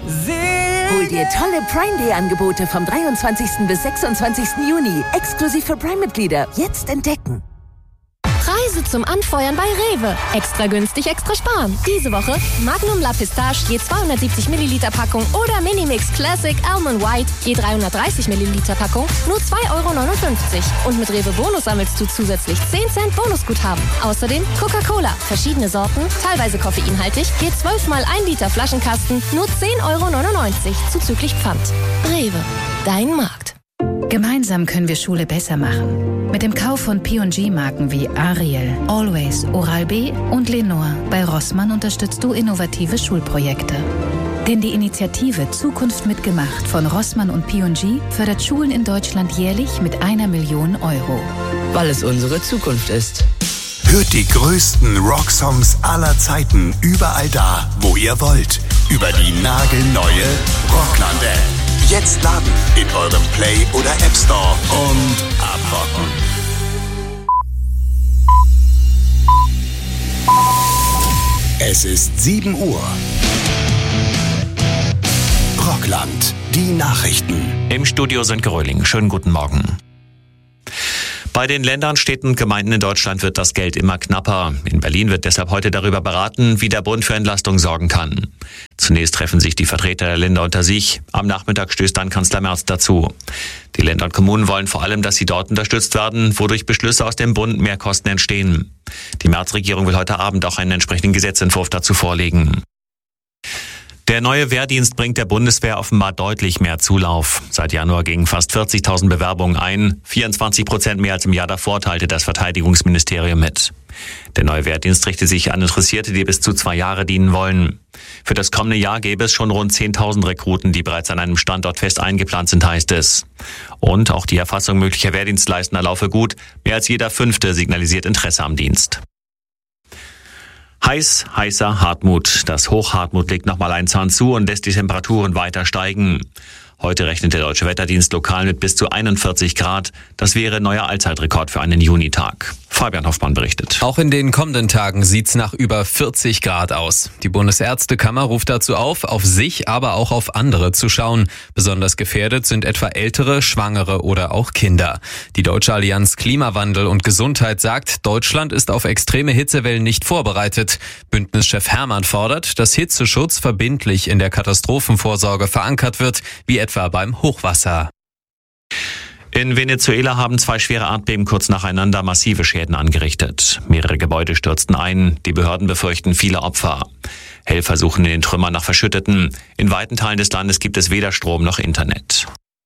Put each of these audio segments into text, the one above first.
Hol dir tolle Prime Day Angebote vom 23. bis 26. Juni. Exklusiv für Prime-Mitglieder. Jetzt entdecken. Preise zum Anfeuern bei Rewe. Extra günstig, extra sparen. Diese Woche Magnum La Pistache je 270 Milliliter Packung oder Minimix Classic Almond White je 330 Milliliter Packung nur 2,59 €. Und mit Rewe Bonus sammelst du zusätzlich 10 Cent Bonusguthaben. Außerdem Coca-Cola, verschiedene Sorten, teilweise koffeinhaltig, je 12 mal 1 Liter Flaschenkasten nur 10,99 € zuzüglich Pfand. Rewe, dein Markt. Gemeinsam können wir Schule besser machen. Mit dem Kauf von P&G-Marken wie Ariel, Always, Oral-B und Lenore bei Rossmann unterstützt du innovative Schulprojekte. Denn die Initiative Zukunft mitgemacht von Rossmann und P&G fördert Schulen in Deutschland jährlich mit 1 Million €. Weil es unsere Zukunft ist. Hört die größten Rocksongs aller Zeiten überall da, wo ihr wollt. Über die nagelneue Rockland-App. Jetzt laden in eurem Play- oder App Store und abrocken. Es ist 7 Uhr. Rockland, die Nachrichten. Im Studio sind Gröling. Schönen guten Morgen. Bei den Ländern, Städten und Gemeinden in Deutschland wird das Geld immer knapper. In Berlin wird deshalb heute darüber beraten, wie der Bund für Entlastung sorgen kann. Zunächst treffen sich die Vertreter der Länder unter sich. Am Nachmittag stößt dann Kanzler Merz dazu. Die Länder und Kommunen wollen vor allem, dass sie dort unterstützt werden, wodurch Beschlüsse aus dem Bund mehr Kosten entstehen. Die Merz-Regierung will heute Abend auch einen entsprechenden Gesetzentwurf dazu vorlegen. Der neue Wehrdienst bringt der Bundeswehr offenbar deutlich mehr Zulauf. Seit Januar gingen fast 40.000 Bewerbungen ein, 24% mehr als im Jahr davor, teilte das Verteidigungsministerium mit. Der neue Wehrdienst richtet sich an Interessierte, die bis zu 2 Jahre dienen wollen. Für das kommende Jahr gäbe es schon rund 10.000 Rekruten, die bereits an einem Standort fest eingeplant sind, heißt es. Und auch die Erfassung möglicher Wehrdienstleistender laufe gut. Mehr als jeder 5. signalisiert Interesse am Dienst. Heißer Hartmut. Das Hochhartmut legt nochmal einen Zahn zu und lässt die Temperaturen weiter steigen. Heute rechnet der Deutsche Wetterdienst lokal mit bis zu 41 Grad. Das wäre neuer Allzeitrekord für einen Junitag. Fabian Hoffmann berichtet. Auch in den kommenden Tagen sieht's nach über 40 Grad aus. Die Bundesärztekammer ruft dazu auf sich, aber auch auf andere zu schauen. Besonders gefährdet sind etwa Ältere, Schwangere oder auch Kinder. Die Deutsche Allianz Klimawandel und Gesundheit sagt, Deutschland ist auf extreme Hitzewellen nicht vorbereitet. Bündnischef Hermann fordert, dass Hitzeschutz verbindlich in der Katastrophenvorsorge verankert wird, wie etwa beim Hochwasser. In Venezuela haben 2 schwere Erdbeben kurz nacheinander massive Schäden angerichtet. Mehrere Gebäude stürzten ein. Die Behörden befürchten viele Opfer. Helfer suchen in den Trümmern nach Verschütteten. In weiten Teilen des Landes gibt es weder Strom noch Internet.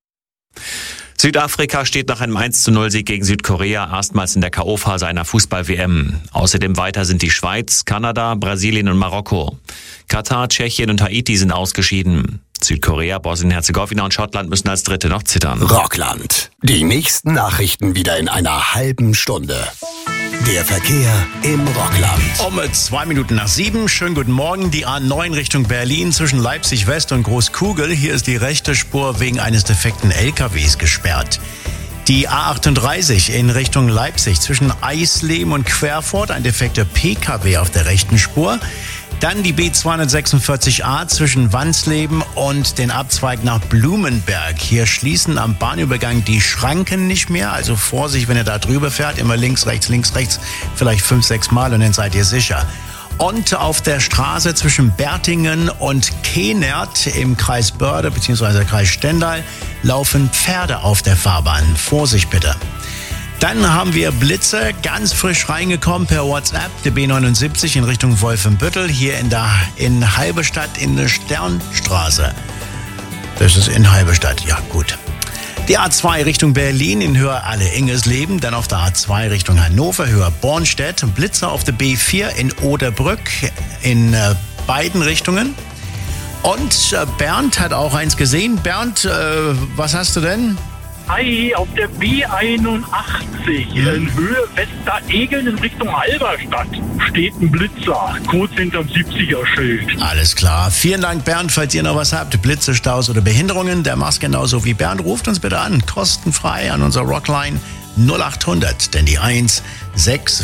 Südafrika steht nach einem 1:0-Sieg gegen Südkorea erstmals in der K.O.-Phase einer Fußball-WM. Außerdem weiter sind die Schweiz, Kanada, Brasilien und Marokko. Katar, Tschechien und Haiti sind ausgeschieden. Südkorea, Bosnien-Herzegowina und Schottland müssen als Dritte noch zittern. Rockland. Die nächsten Nachrichten wieder in einer halben Stunde. Der Verkehr im Rockland. Um 7:02. Schönen guten Morgen. Die A9 Richtung Berlin zwischen Leipzig West und Großkugel. Hier ist die rechte Spur wegen eines defekten LKWs gesperrt. Die A38 in Richtung Leipzig zwischen Eisleben und Querfurt. Ein defekter PKW auf der rechten Spur. Dann die B246a zwischen Wansleben und den Abzweig nach Blumenberg. Hier schließen am Bahnübergang die Schranken nicht mehr. Also Vorsicht, wenn ihr da drüber fährt. Immer links, rechts, vielleicht 5, 6 Mal und dann seid ihr sicher. Und auf der Straße zwischen Bertingen und Kehnert im Kreis Börde bzw. Kreis Stendal laufen Pferde auf der Fahrbahn. Vorsicht bitte. Dann haben wir Blitze, ganz frisch reingekommen per WhatsApp, der B79 in Richtung Wolfenbüttel, hier in Halberstadt in der Sternstraße. Das ist in Halberstadt, ja gut. Die A2 Richtung Berlin in Höhe Alle-Ingesleben, dann auf der A2 Richtung Hannover, Höhe Bornstedt, Blitze auf der B4 in Oderbrück in beiden Richtungen. Und Bernd hat auch eins gesehen. Bernd, was hast du denn? Hi, auf der B81 in Höhe Westeregeln in Richtung Halberstadt steht ein Blitzer, kurz hinterm 70er-Schild. Alles klar. Vielen Dank, Bernd. Falls ihr noch was habt, Blitze, Staus oder Behinderungen, der macht's genauso wie Bernd. Ruft uns bitte an, kostenfrei an unserer Rockline 0800, denn die 1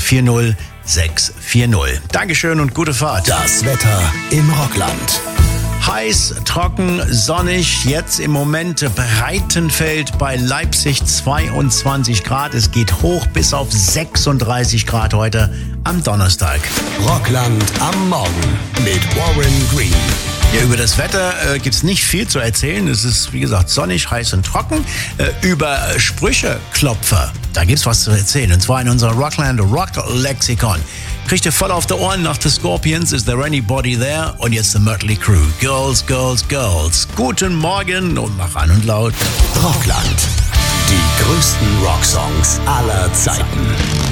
640 640. Dankeschön und gute Fahrt. Das Wetter im Rockland. Heiß, trocken, sonnig. Jetzt im Moment Breitenfeld bei Leipzig 22 Grad. Es geht hoch bis auf 36 Grad heute am Donnerstag. Rockland am Morgen mit Warren Green. Ja, über das Wetter gibt's nicht viel zu erzählen. Es ist, wie gesagt, sonnig, heiß und trocken. Über Sprücheklopfer, da gibt's was zu erzählen. Und zwar in unserer Rockland Rock Lexikon. Kriegt ihr voll auf die Ohren nach The Scorpions, Is There Anybody There? Und jetzt The Mötley Crüe. Girls, Girls, Girls. Guten Morgen und mach an und laut. Rockland. Die größten Rocksongs aller Zeiten.